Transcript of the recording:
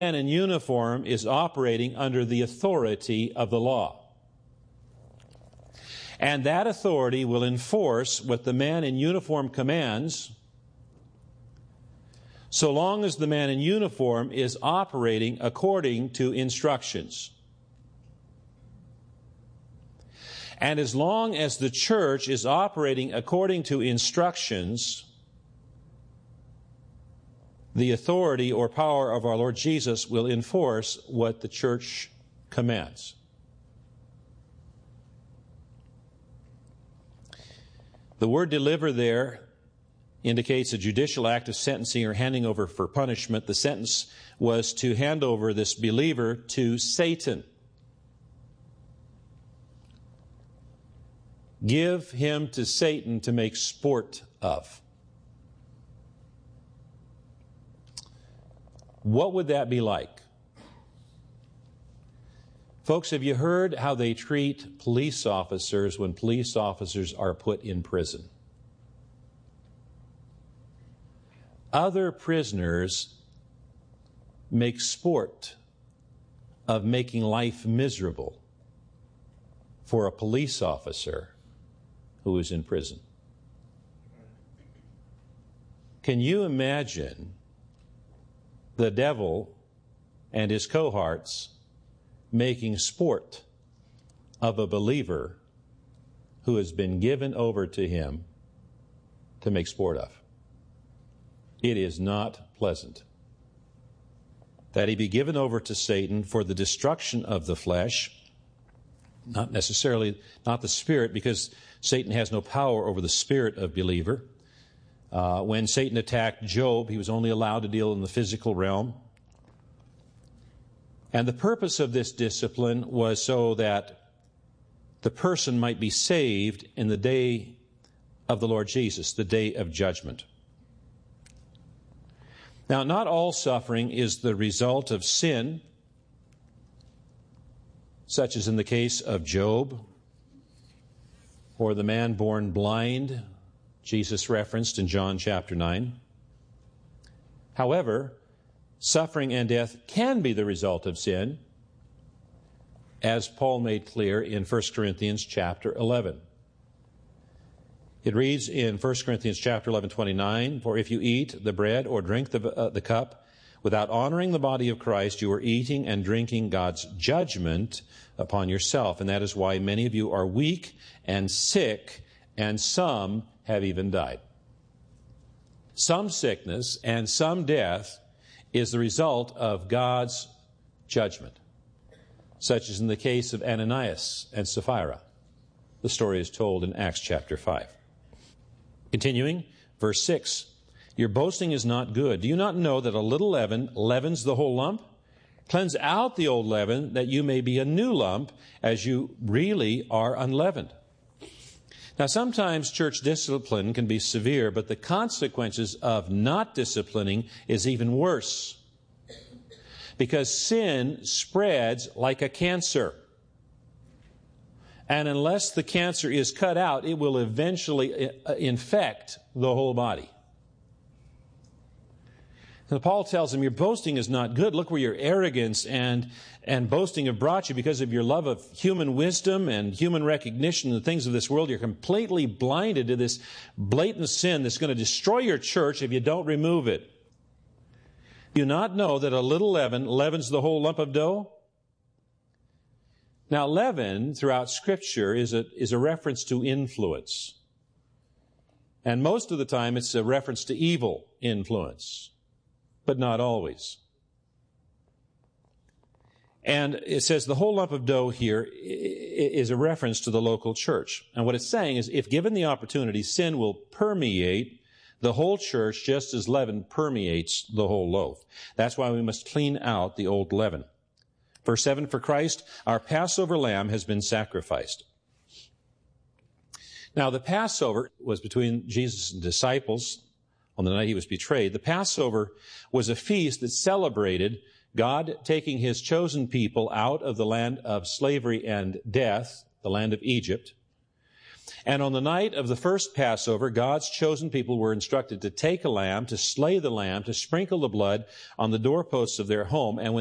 man in uniform is operating under the authority of the law. And that authority will enforce what the man in uniform commands, so long as the man in uniform is operating according to instructions. And as long as the church is operating according to instructions, the authority or power of our Lord Jesus will enforce what the church commands. The word deliver there indicates a judicial act of sentencing or handing over for punishment. The sentence was to hand over this believer to Satan. Give him to Satan to make sport of. What would that be like? Folks, have you heard how they treat police officers when police officers are put in prison? Other prisoners make sport of making life miserable for a police officer who is in prison. Can you imagine the devil and his cohorts making sport of a believer who has been given over to him to make sport of? It is not pleasant that he be given over to Satan for the destruction of the flesh, not the spirit, because Satan has no power over the spirit of believer. When Satan attacked Job, he was only allowed to deal in the physical realm. And the purpose of this discipline was so that the person might be saved in the day of the Lord Jesus, the day of judgment. Now, not all suffering is the result of sin, such as in the case of Job, or the man born blind, Jesus referenced in John chapter 9. However, suffering and death can be the result of sin, as Paul made clear in 1 Corinthians chapter 11. It reads in 1 Corinthians chapter 11:29, "For if you eat the bread or drink the cup without honoring the body of Christ, you are eating and drinking God's judgment upon yourself. And that is why many of you are weak and sick, and some have even died." Some sickness and some death is the result of God's judgment, such as in the case of Ananias and Sapphira. The story is told in Acts chapter 5. Continuing, verse 6, "Your boasting is not good. Do you not know that a little leaven leavens the whole lump? Cleanse out the old leaven, that you may be a new lump, as you really are unleavened." Now, sometimes church discipline can be severe, but the consequences of not disciplining is even worse, because sin spreads like a cancer. And unless the cancer is cut out, it will eventually infect the whole body. And Paul tells them, your boasting is not good. Look where your arrogance and boasting have brought you because of your love of human wisdom and human recognition and the things of this world. You're completely blinded to this blatant sin that's going to destroy your church if you don't remove it. Do you not know that a little leaven leavens the whole lump of dough? Now, leaven throughout Scripture is a reference to influence. And most of the time it's a reference to evil influence, but not always. And it says the whole lump of dough here is a reference to the local church. And what it's saying is, if given the opportunity, sin will permeate the whole church just as leaven permeates the whole loaf. That's why we must clean out the old leaven. Verse 7, "For Christ, our Passover lamb, has been sacrificed." Now, the Passover was between Jesus and disciples on the night he was betrayed. The Passover was a feast that celebrated God taking his chosen people out of the land of slavery and death, the land of Egypt, And on the night of the first Passover, God's chosen people were instructed to take a lamb, to slay the lamb, to sprinkle the blood on the doorposts of their home. And when